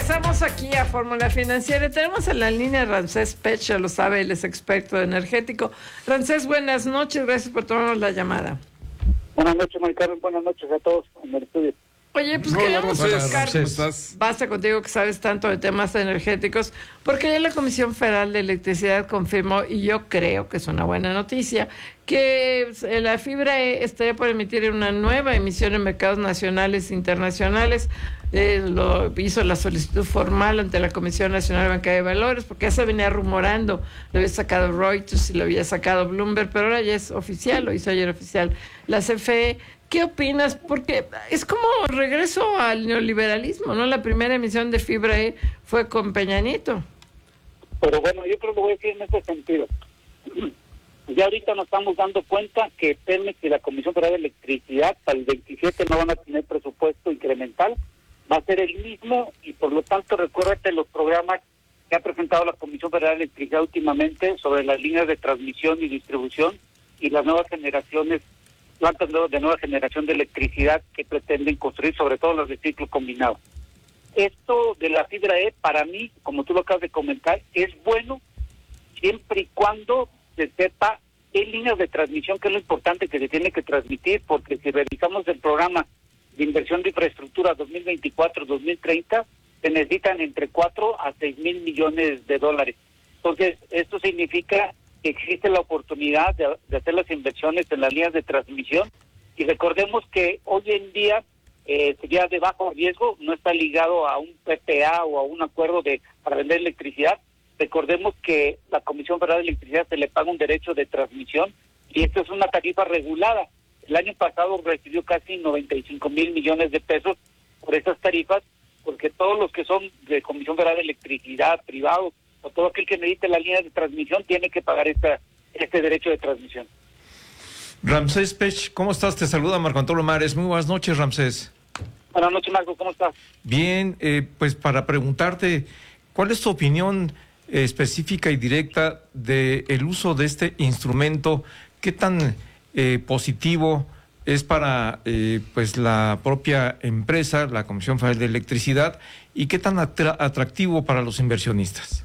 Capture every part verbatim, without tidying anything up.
Regresamos aquí a Fórmula Financiera. Tenemos en la línea a Ramsés Pech, ya lo sabe, él es experto energético. Ramsés, buenas noches, gracias por tomarnos la llamada. Buenas noches, Mari Carmen, buenas noches a todos en el estudio. Oye, pues no, queremos buscar, estás? basta contigo que sabes tanto de temas energéticos, porque ya la Comisión Federal de Electricidad confirmó, y yo creo que es una buena noticia, que la fibra E estaría por emitir una nueva emisión en mercados nacionales e internacionales. Eh, lo hizo la solicitud formal ante la Comisión Nacional de Banca de Valores, porque ya se venía rumorando, lo había sacado Reuters y lo había sacado Bloomberg, pero ahora ya es oficial, lo hizo ayer oficial la C F E. ¿Qué opinas? Porque es como regreso al neoliberalismo, ¿no? La primera emisión de fibra E fue con Peña Nieto. Pero bueno, yo creo que voy a decir en este sentido. Ya ahorita nos estamos dando cuenta que Pemex y la Comisión Federal de Electricidad para el veintisiete no van a tener presupuesto incremental, va a ser el mismo, y por lo tanto recuérdate los programas que ha presentado la Comisión Federal de Electricidad últimamente sobre las líneas de transmisión y distribución y las nuevas generaciones, plantas de nueva generación de electricidad que pretenden construir, sobre todo las de ciclo combinado. Esto de la fibra E, para mí, como tú lo acabas de comentar, es bueno siempre y cuando se sepa qué líneas de transmisión, que es lo importante que se tiene que transmitir, porque si revisamos el programa de inversión de infraestructura dos mil veinticuatro a dos mil treinta, se necesitan entre cuatro a seis mil millones de dólares. Entonces, esto significa que existe la oportunidad de, de hacer las inversiones en las líneas de transmisión, y recordemos que hoy en día eh, sería de bajo riesgo, no está ligado a un P P A o a un acuerdo de para vender electricidad. Recordemos que la Comisión Federal de Electricidad se le paga un derecho de transmisión, y esto es una tarifa regulada. El año pasado recibió casi noventa y cinco mil millones de pesos por esas tarifas, porque todos los que son de Comisión Federal de Electricidad, privados, o todo aquel que necesite la línea de transmisión tiene que pagar esta, este derecho de transmisión. Ramsés Pech, ¿cómo estás? Te saluda Marco Antonio Mares. Muy buenas noches, Ramsés. Buenas noches, Marco, ¿cómo estás? Bien, eh, pues para preguntarte, ¿cuál es tu opinión eh, específica y directa del uso de este instrumento? ¿Qué tan eh, positivo es para eh, pues la propia empresa, la Comisión Federal de Electricidad, y qué tan atra- atractivo para los inversionistas?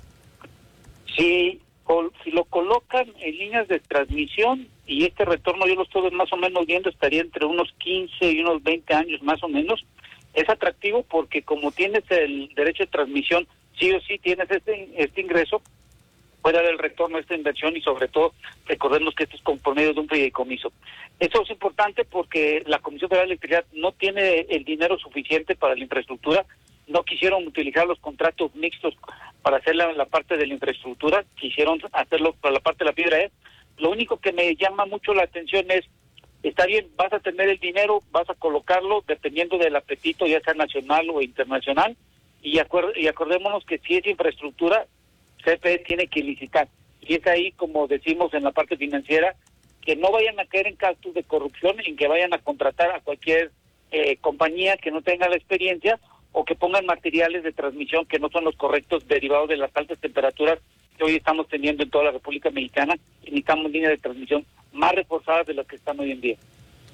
Si, si lo colocan en líneas de transmisión, y este retorno yo lo estoy más o menos viendo, estaría entre unos quince y unos veinte años más o menos, es atractivo porque como tienes el derecho de transmisión, sí o sí tienes este, este ingreso, puede dar el retorno a esta inversión, y sobre todo recordemos que esto es por medio de un fideicomiso. Esto es importante porque la Comisión Federal de Electricidad no tiene el dinero suficiente para la infraestructura, no quisieron utilizar los contratos mixtos para hacer la, la parte de la infraestructura, quisieron hacerlo para la parte de la fibra E. Lo único que me llama mucho la atención es, está bien, vas a tener el dinero, vas a colocarlo dependiendo del apetito, ya sea nacional o internacional, y, acuer- y acordémonos que si es infraestructura, C F E tiene que licitar, y es ahí, como decimos en la parte financiera, que no vayan a caer en casos de corrupción, en que vayan a contratar a cualquier eh, compañía que no tenga la experiencia, o que pongan materiales de transmisión que no son los correctos, derivados de las altas temperaturas que hoy estamos teniendo en toda la República Mexicana, y necesitamos líneas de transmisión más reforzadas de las que están hoy en día.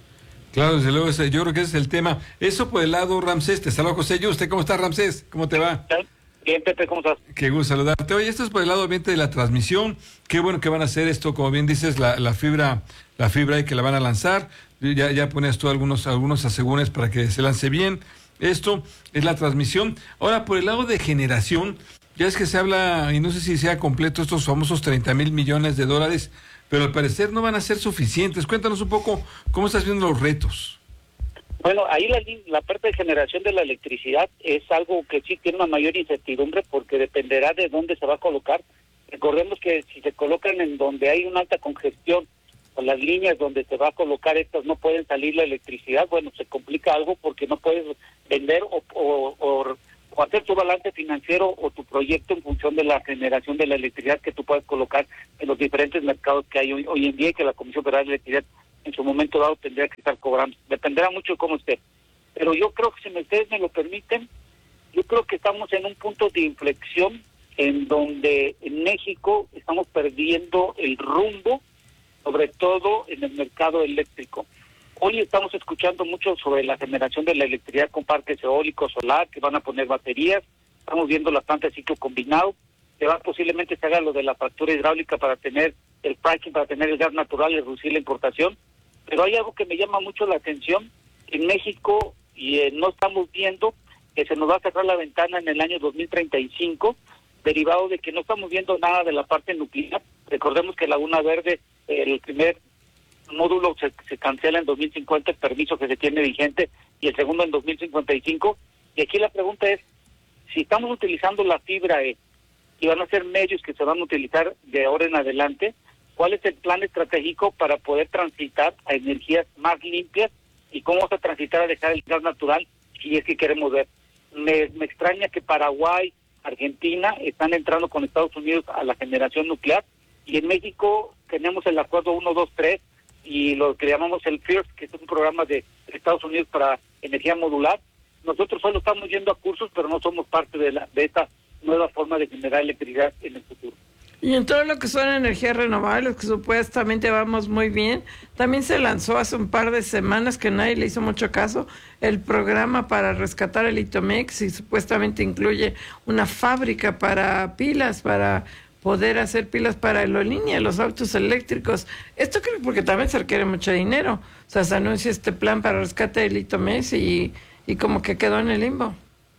Claro, desde luego, ese, yo creo que ese es el tema. Eso por el lado, Ramsés. Te saludo, José. ¿Y usted cómo está, Ramsés? ¿Cómo te va? Bien, Pepe, ¿cómo estás? Qué gusto saludarte. Oye, esto es por el lado obviamente de la transmisión. Qué bueno que van a hacer esto, como bien dices, la, la fibra, la fibra ahí que la van a lanzar. Ya, ya pones tú algunos, algunos asegúnes para que se lance bien. Esto es la transmisión. Ahora, por el lado de generación, ya es que se habla, y no sé si sea completo, estos famosos treinta mil millones de dólares, pero al parecer no van a ser suficientes. Cuéntanos un poco cómo estás viendo los retos. Bueno, ahí la, la parte de generación de la electricidad es algo que sí tiene una mayor incertidumbre, porque dependerá de dónde se va a colocar. Recordemos que si se colocan en donde hay una alta congestión, o las líneas donde se va a colocar estas no pueden salir la electricidad, bueno, se complica algo porque no puedes vender o, o, o, o hacer tu balance financiero o tu proyecto en función de la generación de la electricidad que tú puedes colocar en los diferentes mercados que hay hoy, hoy en día, y que la Comisión Federal de Electricidad en su momento dado tendría que estar cobrando. Dependerá mucho de cómo esté. Pero yo creo que, si ustedes me lo permiten, yo creo que estamos en un punto de inflexión en donde en México estamos perdiendo el rumbo, sobre todo en el mercado eléctrico. Hoy estamos escuchando mucho sobre la generación de la electricidad con parques eólicos, solar, que van a poner baterías. estamos viendo la planta de ciclo combinado, se va posiblemente se haga lo de la fractura hidráulica para tener el fracking, para tener el gas natural y reducir la importación. Pero hay algo que me llama mucho la atención, en México y eh, no estamos viendo que se nos va a cerrar la ventana en el año dos mil treinta y cinco, derivado de que no estamos viendo nada de la parte nuclear. Recordemos que Laguna Verde, el primer módulo se, se cancela en dos mil cincuenta, el permiso que se tiene vigente, y el segundo en dos mil cincuenta y cinco. Y aquí la pregunta es, si estamos utilizando la fibra E y van a ser medios que se van a utilizar de ahora en adelante, ¿cuál es el plan estratégico para poder transitar a energías más limpias y cómo vamos a transitar a dejar el gas natural si es que queremos ver? Me, me extraña que Paraguay, Argentina están entrando con Estados Unidos a la generación nuclear, y en México tenemos el acuerdo uno dos tres y lo que llamamos el FIRST, que es un programa de Estados Unidos para energía modular. Nosotros solo estamos yendo a cursos, pero no somos parte de, la, de esta nueva forma de generar electricidad en el futuro. Y en todo lo que son energías renovables, que supuestamente vamos muy bien, también se lanzó hace un par de semanas, que nadie le hizo mucho caso, el programa para rescatar el Itomex, y supuestamente incluye una fábrica para pilas, para poder hacer pilas para aerolínea, los autos eléctricos. Esto creo porque también se requiere mucho dinero. O sea, se anuncia este plan para rescate del Itomex y, y como que quedó en el limbo.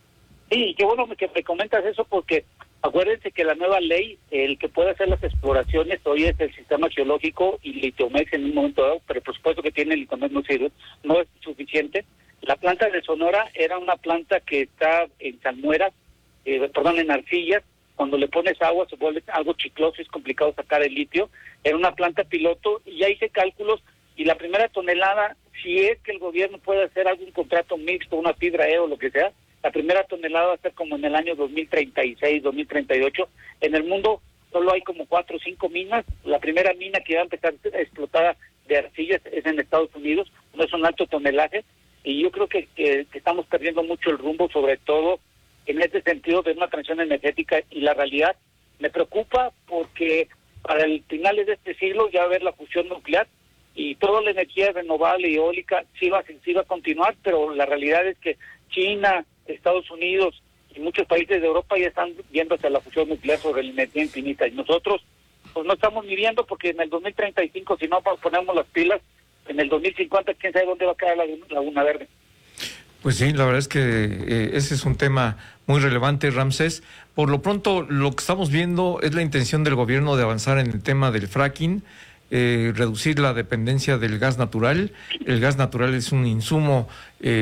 Sí, qué bueno que me comentas eso, porque acuérdense que la nueva ley, el que puede hacer las exploraciones hoy es el sistema geológico y Litomex en un momento dado, pero por supuesto que tiene el Litomex no sirve, no es suficiente. La planta de Sonora era una planta que está en salmueras, eh, perdón, en arcillas. Cuando le pones agua se vuelve algo chicloso y es complicado sacar el litio. Era una planta piloto y ya hice cálculos, y la primera tonelada, si es que el gobierno puede hacer algún contrato mixto, una fibra E o lo que sea, la primera tonelada va a ser como en el año dos mil treinta y seis, dos mil treinta y ocho. En el mundo solo hay como cuatro o cinco minas. La primera mina que va a empezar explotada de arcillas es en Estados Unidos, no es un alto tonelaje, y yo creo que, que, que estamos perdiendo mucho el rumbo, sobre todo en este sentido de una transición energética. Y la realidad me preocupa porque para el finales de este siglo ya va a haber la fusión nuclear y toda la energía renovable y eólica sí va, sí va a continuar, pero la realidad es que China, Estados Unidos y muchos países de Europa ya están viendo hacia la fusión nuclear sobre la energía infinita, y nosotros pues no estamos midiendo, porque en el dos mil treinta y cinco, si no ponemos las pilas, en el dos mil cincuenta quién sabe dónde va a quedar la Laguna Verde. Pues sí, la verdad es que eh, ese es un tema muy relevante, Ramsés. Por lo pronto, lo que estamos viendo es la intención del gobierno de avanzar en el tema del fracking, eh, reducir la dependencia del gas natural. El gas natural es un insumo eh,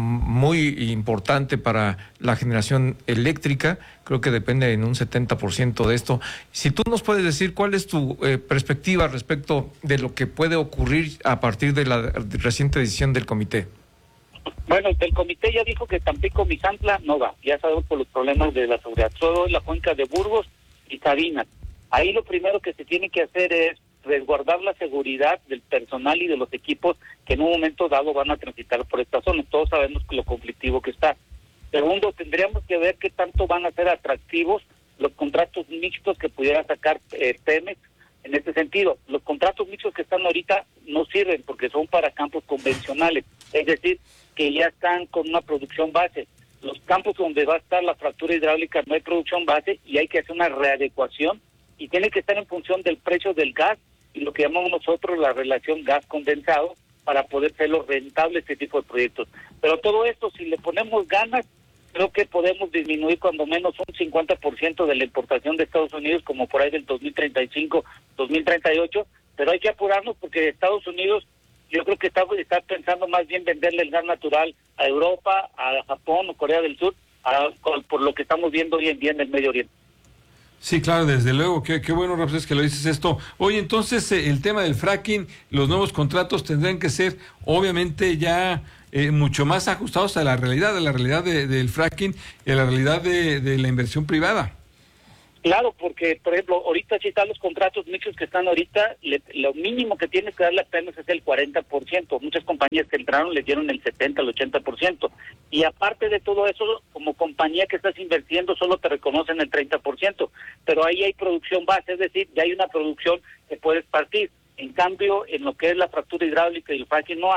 muy importante para la generación eléctrica. Creo que depende en un setenta por ciento de esto. Si tú nos puedes decir cuál es tu eh, perspectiva respecto de lo que puede ocurrir a partir de la reciente decisión del comité. Bueno, el comité ya dijo que Tampico-Misantla no va, ya sabemos por los problemas de la seguridad, solo en la cuenca de Burgos y Sabinas. Ahí lo primero que se tiene que hacer es resguardar la seguridad del personal y de los equipos que en un momento dado van a transitar por esta zona. Todos sabemos lo conflictivo que está. Segundo, tendríamos que ver qué tanto van a ser atractivos los contratos mixtos que pudiera sacar eh, Pemex. En este sentido, los contratos mixtos que están ahorita no sirven porque son para campos convencionales, es decir, que ya están con una producción base. Los campos donde va a estar la fractura hidráulica no hay producción base y hay que hacer una readecuación, y tiene que estar en función del precio del gas y lo que llamamos nosotros la relación gas condensado, para poder hacerlo rentable este tipo de proyectos. Pero todo esto, si le ponemos ganas, creo que podemos disminuir cuando menos un cincuenta por ciento de la importación de Estados Unidos, como por ahí del dos mil treinta y cinco, dos mil treinta y ocho, pero hay que apurarnos porque Estados Unidos yo creo que está, está pensando más bien venderle el gas natural a Europa, a Japón o Corea del Sur, a, por lo que estamos viendo hoy en día en el Medio Oriente. Sí, claro, desde luego, qué, qué bueno, Ramsés, que lo dices esto. Oye, entonces, eh, el tema del fracking, los nuevos contratos tendrán que ser, obviamente, ya eh, mucho más ajustados a la realidad, a la realidad de, del fracking, y a la realidad de, de la inversión privada. Claro, porque, por ejemplo, ahorita si están los contratos mixtos que están ahorita, le, lo mínimo que tiene que darle a Pemex es el cuarenta por ciento. Muchas compañías que entraron le dieron el setenta, el ochenta por ciento. Y aparte de todo eso, como compañía que estás invirtiendo, solo te reconocen el treinta por ciento. Pero ahí hay producción base, es decir, ya hay una producción que puedes partir. En cambio, en lo que es la fractura hidráulica y el fracking no hay,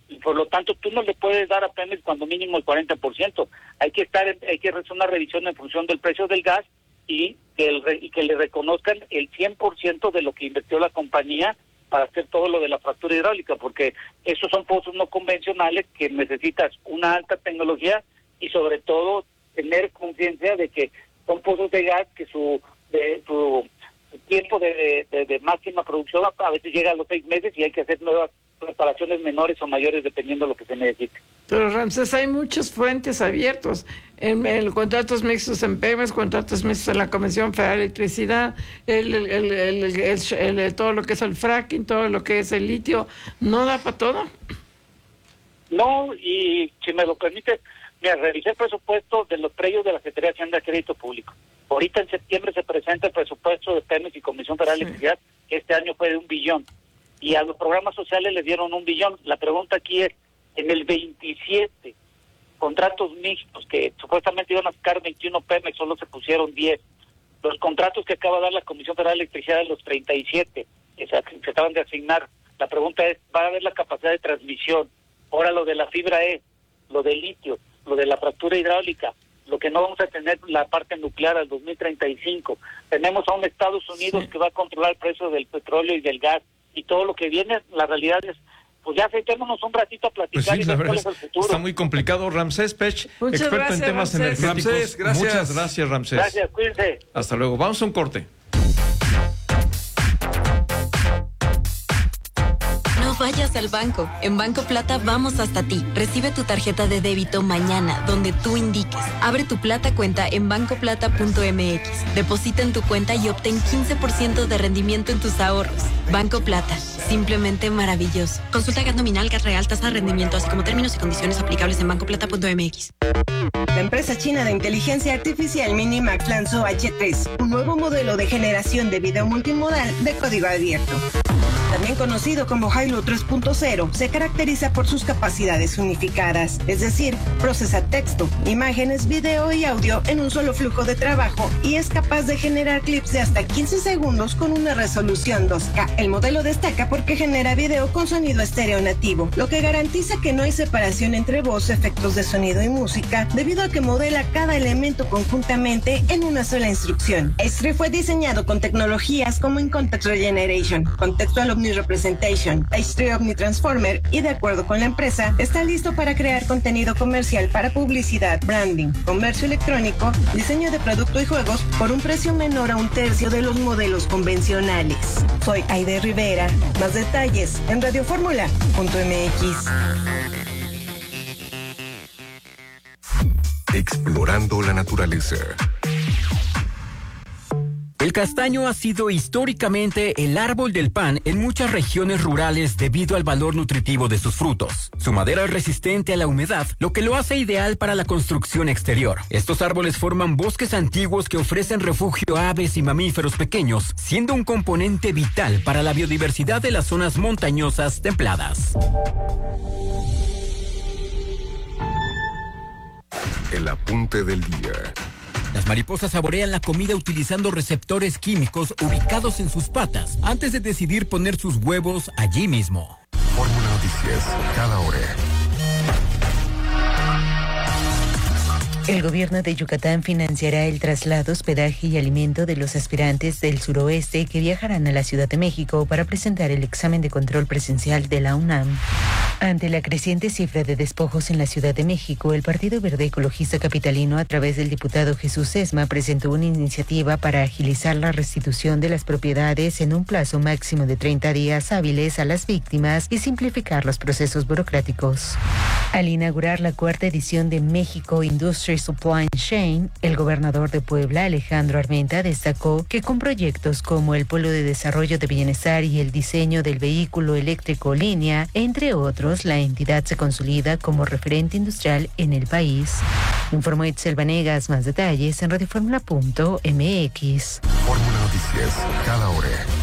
y por lo tanto tú no le puedes dar a Pemex cuando mínimo el cuarenta por ciento. Hay que estar, hay que hacer una revisión en función del precio del gas y que, el, y que le reconozcan el cien por ciento de lo que invirtió la compañía para hacer todo lo de la fractura hidráulica, porque esos son pozos no convencionales que necesitas una alta tecnología y sobre todo tener conciencia de que son pozos de gas que su, de, su tiempo de, de, de máxima producción a veces llega a los seis meses y hay que hacer nuevas reparaciones menores o mayores dependiendo de lo que se necesite. Pero Ramsés, hay muchos frentes abiertos en, en contratos mixtos en Pemex, contratos mixtos en la Comisión Federal de Electricidad, el, el, el, el, el, el, todo lo que es el fracking, todo lo que es el litio, ¿no da para todo? No, y si me lo permite, me revisé el presupuesto de los predios de la Secretaría de Hacienda de Crédito Público. Ahorita en septiembre se presenta el presupuesto de Pemex y Comisión Federal de Electricidad, que este año fue de un billón. Y a los programas sociales les dieron un billón. La pregunta aquí es, en el veintisiete contratos mixtos que supuestamente iban a sacar veintiuno Pemex, solo se pusieron diez. Los contratos que acaba de dar la Comisión Federal de Electricidad de los treinta y siete que se, se acaban de asignar, la pregunta es, ¿va a haber la capacidad de transmisión? Ahora lo de la fibra E, lo del litio, lo de la fractura hidráulica, lo que no vamos a tener la parte nuclear al dos mil treinta y cinco. Tenemos a un Estados Unidos sí. que va a controlar el precio del petróleo y del gas, y todo lo que viene, la realidad es, pues ya sentémonos un ratito a platicar pues sí, y ver cuál es el futuro. Está muy complicado. Ramsés Pech, Muchas experto gracias, en temas Ramsés. energéticos. Ramsés, gracias. Muchas gracias, Ramsés. Gracias, cuídense. Hasta luego. Vamos a un corte. No vayas al banco. En Banco Plata vamos hasta ti. Recibe tu tarjeta de débito mañana, donde tú indiques. Abre tu Plata cuenta en banco plata punto m x. Deposita en tu cuenta y obtén quince por ciento de rendimiento en tus ahorros. Banco Plata. Simplemente maravilloso. Consulta gas nominal, gas real, tasa de rendimiento, así como términos y condiciones aplicables en banco plata punto m x. La empresa china de inteligencia artificial Minimax lanzó H tres, un nuevo modelo de generación de video multimodal de código abierto. También conocido como Hilo tres punto cero, se caracteriza por sus capacidades unificadas, es decir, procesa texto, imágenes, video y audio en un solo flujo de trabajo y es capaz de generar clips de hasta quince segundos con una resolución dos K. El modelo destaca porque genera video con sonido estéreo nativo, lo que garantiza que no hay separación entre voz, efectos de sonido y música, debido a que modela cada elemento conjuntamente en una sola instrucción. H tres fue diseñado con tecnologías como In Context Regeneration, Contextual Omni Representation, H tres Omni Transformer y de acuerdo con la empresa, está listo para crear contenido comercial para publicidad, branding, comercio electrónico, diseño de producto y juegos por un precio menor a un tercio de los modelos convencionales. Soy Aide Rivera. Más detalles en radioformula punto m x. Explorando la naturaleza. El castaño ha sido históricamente el árbol del pan en muchas regiones rurales debido al valor nutritivo de sus frutos. Su madera es resistente a la humedad, lo que lo hace ideal para la construcción exterior. Estos árboles forman bosques antiguos que ofrecen refugio a aves y mamíferos pequeños, siendo un componente vital para la biodiversidad de las zonas montañosas templadas. El apunte del día. Las mariposas saborean la comida utilizando receptores químicos ubicados en sus patas antes de decidir poner sus huevos allí mismo. Fórmula Noticias, cada hora. El gobierno de Yucatán financiará el traslado, hospedaje y alimento de los aspirantes del suroeste que viajarán a la Ciudad de México para presentar el examen de control presencial de la UNAM. Ante la creciente cifra de despojos en la Ciudad de México, el Partido Verde Ecologista Capitalino, a través del diputado Jesús Sesma, presentó una iniciativa para agilizar la restitución de las propiedades en un plazo máximo de treinta días hábiles a las víctimas y simplificar los procesos burocráticos. Al inaugurar la cuarta edición de México Industry Supply Chain, el gobernador de Puebla, Alejandro Armenta, destacó que con proyectos como el Polo de Desarrollo de Bienestar y el diseño del vehículo eléctrico línea, entre otros, la entidad se consolida como referente industrial en el país. Informó Itzel Vanegas. Más detalles en radioformula punto m x. Fórmula Noticias, cada hora.